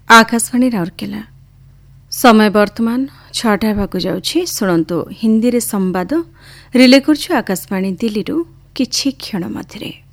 आकाशवाणी राउरकेला समय वर्तमान 6टा हेबाकु जाउछि। शुणन्तु हिंदी रे संवाद रिले करछु आकाशवाणी दिल्ली रु किछि क्षण मध्यरे।